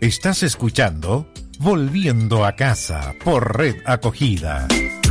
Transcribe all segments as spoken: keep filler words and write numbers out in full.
Estás escuchando Volviendo a Casa por Red Acogida.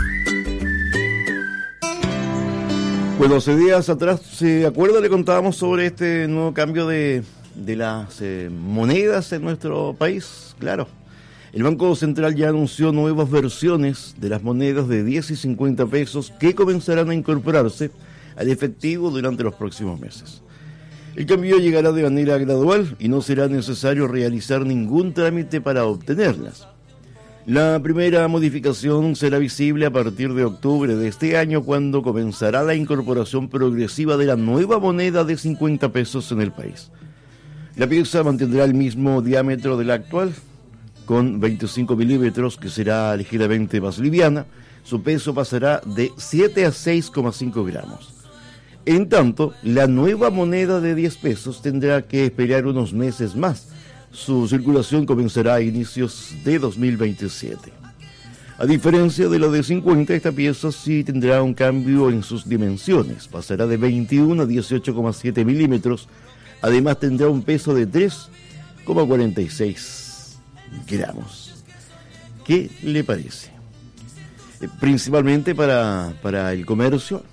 Bueno, hace días atrás, ¿se acuerda? Le contábamos sobre este nuevo cambio de, de las eh, monedas en nuestro país. Claro, el Banco Central ya anunció nuevas versiones de las monedas de diez y cincuenta pesos que comenzarán a incorporarse al efectivo durante los próximos meses. El cambio llegará de manera gradual y no será necesario realizar ningún trámite para obtenerlas. La primera modificación será visible a partir de octubre de este año, cuando comenzará la incorporación progresiva de la nueva moneda de cincuenta pesos en el país. La pieza mantendrá el mismo diámetro de la actual, con veinticinco milímetros, que será ligeramente más liviana. Su peso pasará de siete a seis coma cinco gramos. En tanto, la nueva moneda de diez pesos tendrá que esperar unos meses más. Su circulación comenzará a inicios de dos mil veintisiete. A diferencia de la de cincuenta, esta pieza sí tendrá un cambio en sus dimensiones. Pasará de veintiuno a dieciocho coma siete milímetros. Además tendrá un peso de tres coma cuarenta y seis gramos. ¿Qué le parece? Eh, principalmente para, para el comercio,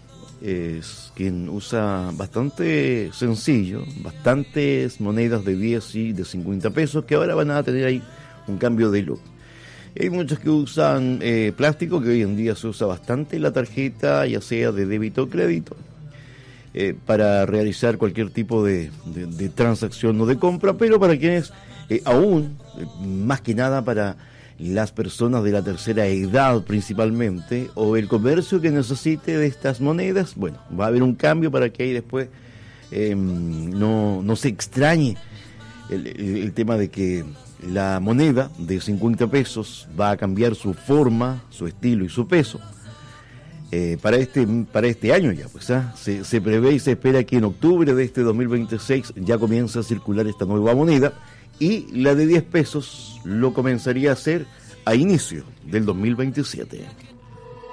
es quien usa bastante sencillo, bastantes monedas de diez y de cincuenta pesos, que ahora van a tener ahí un cambio de look. Hay muchos que usan eh, plástico, que hoy en día se usa bastante la tarjeta, ya sea de débito o crédito, eh, para realizar cualquier tipo de, de, de transacción o de compra, pero para quienes eh, aún, eh, más que nada para las personas de la tercera edad principalmente, o el comercio que necesite de estas monedas, bueno, va a haber un cambio para que ahí después eh, no, no se extrañe el, el, el tema de que la moneda de cincuenta pesos va a cambiar su forma, su estilo y su peso. Eh, para este para este año ya, pues ¿ah? se, se prevé y se espera que en octubre de este dos mil veintiséis ya comience a circular esta nueva moneda, y la de diez pesos lo comenzaría a hacer a inicio del dos mil veintisiete.